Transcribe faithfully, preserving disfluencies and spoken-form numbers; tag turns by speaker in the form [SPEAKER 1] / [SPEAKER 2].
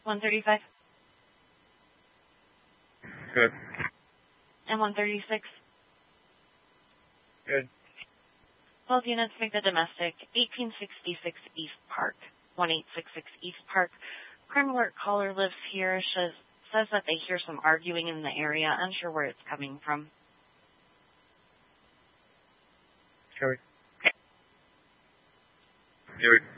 [SPEAKER 1] one thirty-five.
[SPEAKER 2] Good.
[SPEAKER 1] And one thirty-six.
[SPEAKER 2] Good.
[SPEAKER 1] twelve units make the domestic. eighteen sixty-six East Park. one eight six six East Park. Crime alert caller lives here. Says, says that they hear some arguing in the area. Unsure where it's coming from.
[SPEAKER 2] Carrie. Carrie.